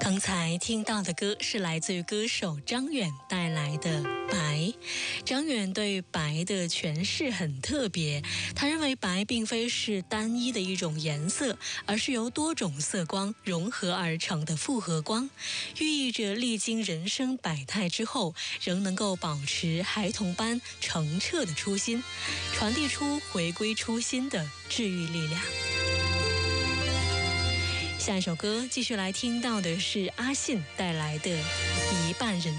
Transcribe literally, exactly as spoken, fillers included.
刚才听到的歌是来自于歌手张远带来的《白》。张远对白的诠释很特别，他认为白并非是单一的一种颜色，而是由多种色光融合而成的复合光，寓意着历经人生百态之后，仍能够保持孩童般澄澈的初心，传递出回归初心的治愈力量。下一首歌继续来听到的是阿信带来的《一半人》。